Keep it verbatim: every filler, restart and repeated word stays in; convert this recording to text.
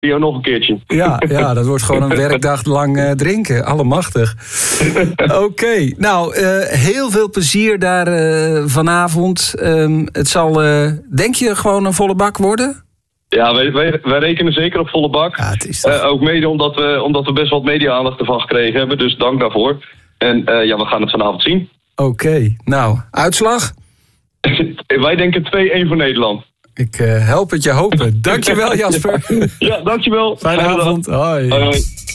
Rio nog een keertje. Ja, ja, dat wordt gewoon een werkdag lang uh, drinken. Allemachtig. Oké, okay. nou, uh, heel veel plezier daar uh, vanavond. Um, het zal, uh, denk je, gewoon een volle bak worden? Ja, wij, wij, wij rekenen zeker op volle bak. Ja, het is toch... uh, ook mede omdat we, omdat we best wat media-aandacht ervan gekregen hebben. Dus dank daarvoor. En uh, ja, we gaan het vanavond zien. Oké, okay. nou, uitslag? Wij denken twee-een voor Nederland. Ik uh, help het je hopen. Dankjewel, Jasper. Ja, dankjewel. Fijne avond. Hoi. Hoi, hoi.